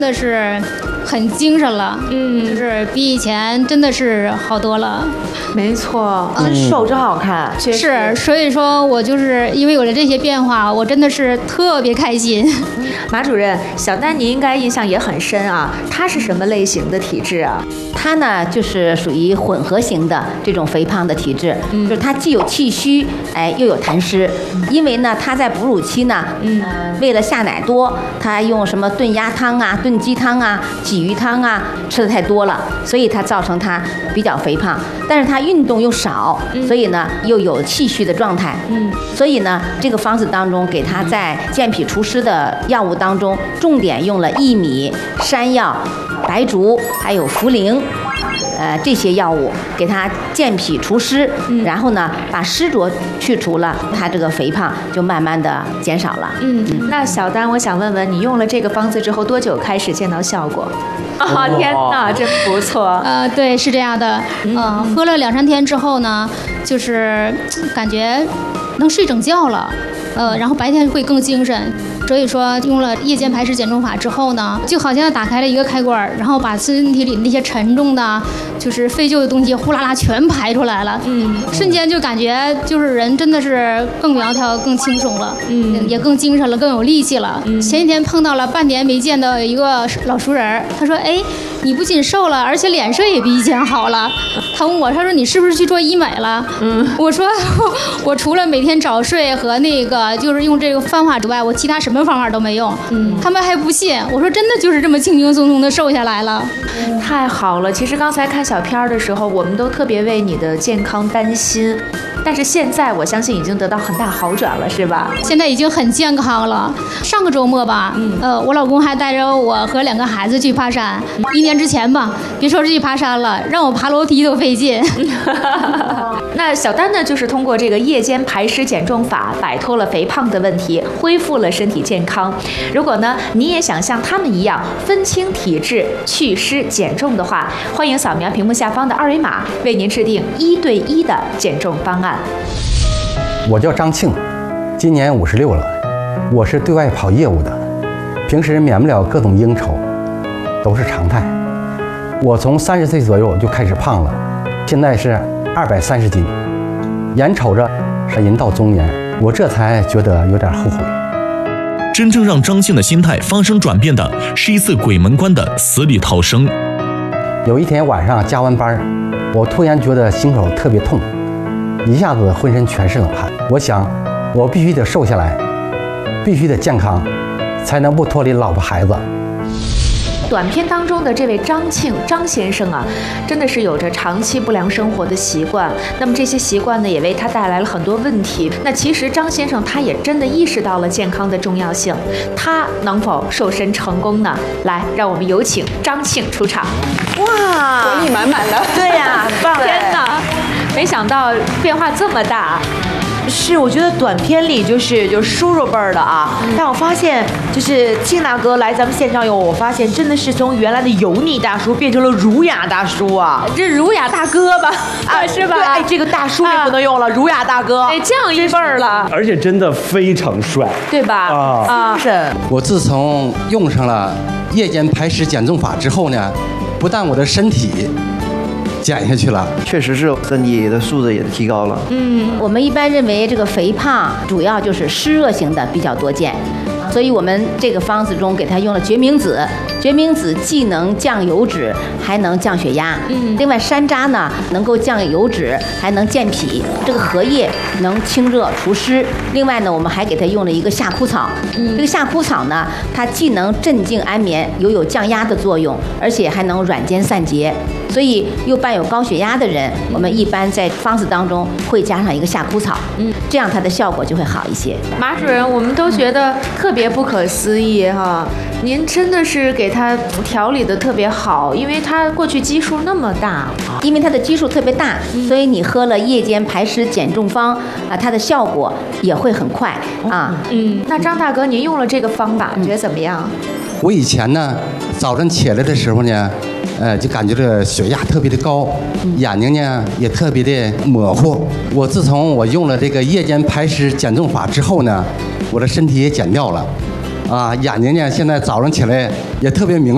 真的是很精神了，就是比以前真的是好多了。 没错，瘦真好看， 是，所以说我就是因为有了这些变化，我真的是特别开心。 马主任，小丹你应该印象也很深啊，他是什么类型的体质啊？ 他呢就是属于混合型的这种肥胖的体质，就是他既有气虚，又有痰湿。因为呢他在哺乳期呢，为了下奶多，他用什么炖鸭汤啊、炖鸡汤啊、鲫鱼汤啊吃的太多了，所以他造成他比较肥胖。但是他运动又少，所以呢又有气虚的状态。所以呢这个方子当中给他在健脾除湿的药物当中，重点用了薏米、山药、白术还有茯苓。这些药物给他健脾除湿，然后呢把湿浊去除了，他这个肥胖就慢慢的减少了。 那小丹，我想问问你用了这个方子之后多久开始见到效果？天哪，真不错。 对，是这样的。喝了2-3天之后呢，就是感觉能睡整觉了。然后白天会更精神。所以说用了夜间排湿减重法之后呢，就好像打开了一个开关，然后把身体里那些沉重的就是废旧的东西呼啦啦全排出来了。瞬间就感觉就是人真的是更苗条更轻松了，也更精神了，更有力气了。前几天碰到了半年没见的一个老熟人，他说你不仅瘦了，而且脸色也比以前好了。他问我，他说你是不是去做医美了？我说我除了每天早睡和那个就是用这个方法之外，我其他什么方法都没用。他们还不信，我说真的就是这么轻轻松松的瘦下来了。 太好了，其实刚才看小片的时候，我们都特别为你的健康担心，但是现在我相信已经得到很大好转了，是吧？ 现在已经很健康了。上个周末吧，我老公还带着我和2个孩子去爬山。1年之前吧，别说是去爬山了，让我爬楼梯都费劲。 那小丹呢，就是通过这个夜间排湿减重法，摆脱了肥胖的问题，恢复了身体健康。如果呢，你也想像他们一样分清体质、祛湿减重的话，欢迎扫描屏幕下方的2维码，为您制定1对1的减重方案。 我叫张庆，今年56了，我是对外跑业务的，平时免不了各种应酬，都是常态。我从30岁左右就开始胖了，现在是230斤，眼瞅着人到中年，我这才觉得有点后悔。 真正让张庆的心态发生转变的是一次鬼门关的死里逃生。 有一天晚上加完班，我突然觉得心口特别痛，一下子浑身全是冷汗。我想我必须得瘦下来，必须得健康，才能不脱离老婆孩子。 短片当中的这位张庆张先生啊，真的是有着长期不良生活的习惯，那么这些习惯呢，也为他带来了很多问题。那其实张先生他也真的意识到了健康的重要性，他能否瘦身成功呢？来，让我们有请张庆出场。 哇，活力满满的。 对呀，棒！天哪，没想到变化这么大。 是，我觉得短片里就是叔叔辈儿的啊，但我发现就是庆大哥来咱们现场以后，我发现真的是从原来的油腻大叔变成了儒雅大叔啊， 这儒雅大哥吧，是吧？ 对，这个大叔也不能用了，儒雅大哥， 降一辈儿了， 而且真的非常帅， 对吧？ 是。 我自从用上了夜间排湿减重法之后呢，不但我的身体减下去了， 确实是身体的素质也提高了。 我们一般认为这个肥胖主要就是湿热型的比较多见，所以我们这个方子中给它用了决明子。决明子既能降油脂，还能降血压。另外山楂呢，能够降油脂，还能健脾。这个荷叶能清热除湿。另外呢，我们还给它用了一个夏枯草。这个夏枯草呢，它既能镇静安眠，又有降压的作用，而且还能软坚散结。所以又伴有高血压的人，我们一般在方子当中会加上一个夏枯草，这样它的效果就会好一些。 马主任，我们都觉得特别不可思议哈，您真的是给他调理的特别好，因为他过去基数那么大， 因为它的基数特别大，所以你喝了夜间排湿减重方啊，它的效果也会很快啊。 那张大哥，您用了这个方法，觉得怎么样？ 我以前呢，早晨起来的时候呢，就感觉这血压特别的高，眼睛呢也特别的模糊。我自从我用了这个夜间排湿减重法之后呢，我的身体也减掉了，眼睛呢现在早上起来也特别明。